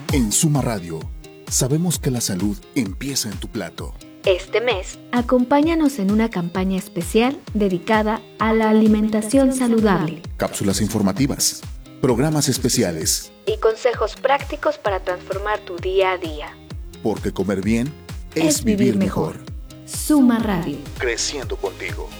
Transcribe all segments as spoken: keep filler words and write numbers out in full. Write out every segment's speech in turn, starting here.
En Suma Radio, sabemos que la salud empieza en tu plato. Este mes, acompáñanos en una campaña especial dedicada a la alimentación saludable. Cápsulas informativas, programas especiales y consejos prácticos para transformar tu día a día. Porque comer bien es, es vivir mejor. mejor. Suma Radio. Creciendo contigo.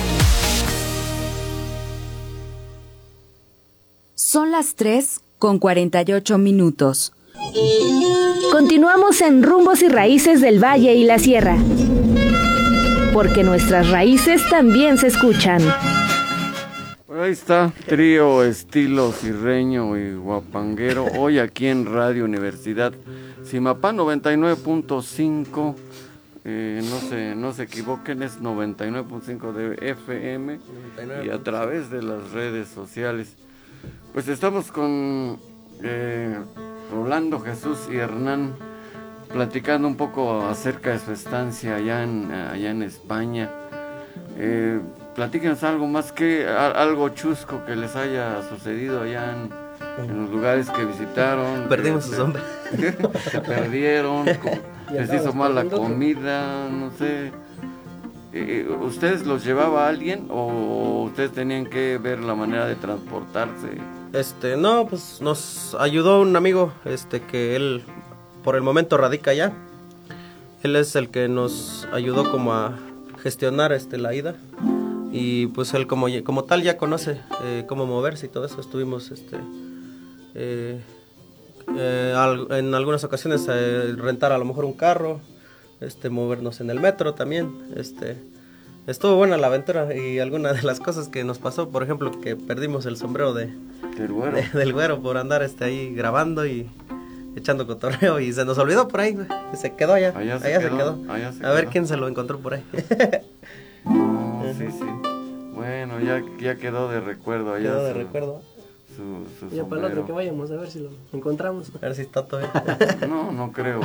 Son las tres con cuarenta y ocho minutos. Continuamos en Rumbos y Raíces del Valle y la Sierra, porque nuestras raíces también se escuchan. Ahí está, trío estilo sirreño y guapanguero, hoy aquí en Radio Universidad Zimapán noventa y nueve punto cinco, eh, no se, no se equivoquen, es noventa y nueve punto cinco de F M y a través de las redes sociales. Pues estamos con eh, Rolando, Jesús y Hernán platicando un poco acerca de su estancia allá en, allá en España. Eh, platíquenos algo más, que algo chusco que les haya sucedido allá en, en los lugares que visitaron. Perdimos sus hombres. Se perdieron, les hizo mal la comida, no sé. Eh, ¿Ustedes los llevaba alguien o ustedes tenían que ver la manera de transportarse? Este, no, pues nos ayudó un amigo, este, que él por el momento radica allá. Él es el que nos ayudó como a gestionar este la ida. Y pues él como, como tal ya conoce eh, cómo moverse y todo eso. Estuvimos este eh, eh, al, en algunas ocasiones eh, rentar a lo mejor un carro, este movernos en el metro también. Este estuvo buena la aventura, y alguna de las cosas que nos pasó, por ejemplo, que perdimos el sombrero de, del güero, de, del güero por andar este ahí grabando y echando cotorreo, y se nos olvidó por ahí, y se quedó allá. Allá se allá quedó, se quedó. Allá se a ver quedó. quién se lo encontró por ahí. No, sí, sí. Bueno, ya, ya quedó de recuerdo allá. Quedó de su, recuerdo. Su, su ya para el otro que vayamos a ver si lo encontramos. A ver si está todavía. No, no creo.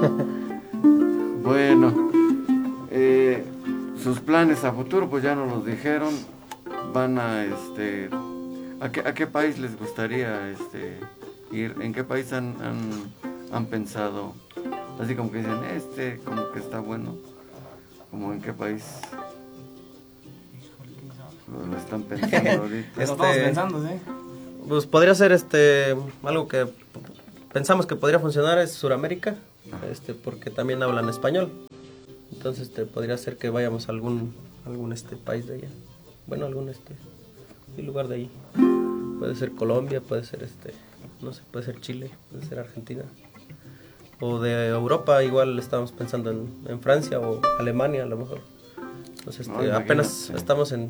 Bueno, eh, sus planes a futuro pues ya nos los dijeron. Van a este ¿a qué, a qué país les gustaría este ir? ¿En qué país han, han, han pensado? Así como que dicen, este como que está bueno. ¿Como en qué país? Lo, lo están pensando ahorita. Lo estamos pensando, sí. Pues podría ser este algo que pensamos que podría funcionar, es Sudamérica, este porque también hablan español. Entonces este, podría ser que vayamos a algún algún este país de allá. Bueno, algún este lugar de ahí. Puede ser Colombia, puede ser este, no sé, puede ser Chile, puede ser Argentina. O de Europa, igual estamos pensando en, en Francia o Alemania a lo mejor. Entonces este, no, apenas estamos en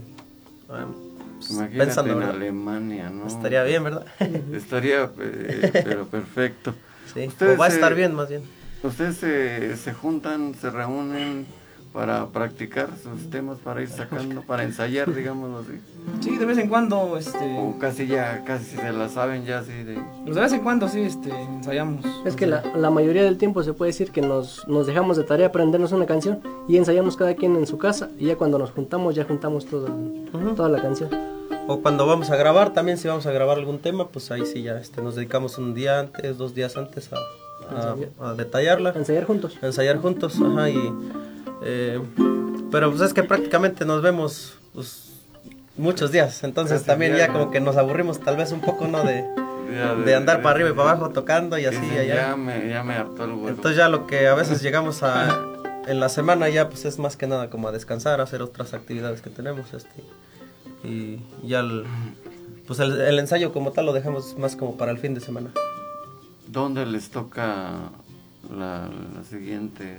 um, pensando en ¿verdad? Alemania, ¿no? Estaría bien, ¿verdad? Estaría eh, pero perfecto. Sí, o va a estar bien más bien. ¿Ustedes se, se juntan, se reúnen para practicar sus temas, para ir sacando, para ensayar, digámoslo así? Sí, de vez en cuando, este... O casi ya, casi se la saben ya así de... Pues de vez en cuando sí, este, ensayamos. Es que la, la mayoría del tiempo se puede decir que nos, nos dejamos de tarea aprendernos una canción y ensayamos cada quien en su casa, y ya cuando nos juntamos, ya juntamos todo, uh-huh. toda la canción. O cuando vamos a grabar, también si vamos a grabar algún tema, pues ahí sí ya este, nos dedicamos un día antes, dos días antes a, a, a detallarla. A ensayar juntos. A ensayar juntos, ajá, y... Eh, pero pues es que prácticamente nos vemos pues, muchos días, entonces Casi también ya como que nos aburrimos tal vez un poco, ¿no? De, de, de andar de, para arriba y para abajo tocando y así sí, allá. Ya me, ya me hartó el huevo. Entonces ya lo que a veces llegamos a en la semana ya pues es más que nada como a descansar, a hacer otras actividades que tenemos, este y ya el, pues el, el ensayo como tal lo dejamos más como para el fin de semana. ¿Dónde les toca la, la siguiente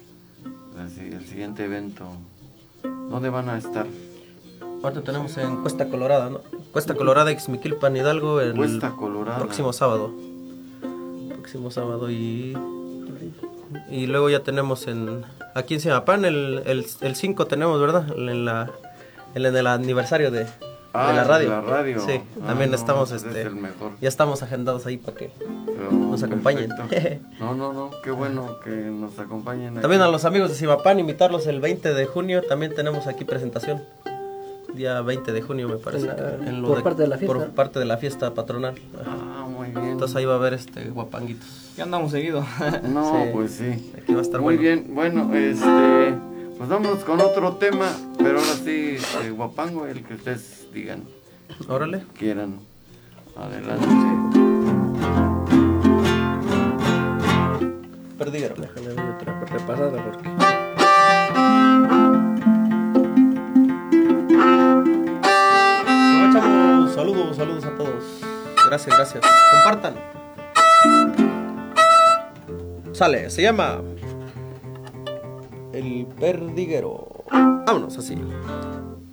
el siguiente evento? ¿Dónde van a estar? Ahorita tenemos en Cuesta Colorada, ¿no? Cuesta Colorada, Ixmiquilpan, Hidalgo, el Cuesta Colorada. próximo sábado. Próximo sábado y y luego ya tenemos en aquí en Zimapán el el el cinco tenemos, ¿verdad? En la en el aniversario de Ah, de la radio. La radio. Sí, ah, también no, estamos este este es el mejor. Ya estamos agendados ahí para que Pero, nos acompañen. No, no, no, qué bueno que nos acompañen. También aquí. a los amigos de Zimapán invitarlos el veinte de junio, también tenemos aquí presentación. Día veinte de junio me parece. La, en lo por de, parte de la fiesta. Por parte de la fiesta patronal. Ah, muy bien. Entonces ahí va a haber este guapanguitos. Ya andamos seguido. No, Sí. pues sí. Aquí va a estar Muy bueno. bien, bueno, este, pues vámonos con otro tema, pero ahora sí, este, guapango, el que ustedes digan, Órale. quieran. Adelante. Perdiguero. Déjame ver otra repasada porque... Aprovechamos. Saludos, saludos a todos. Gracias, gracias. Compartan. Sale, se llama El Perdiguero. Vámonos así.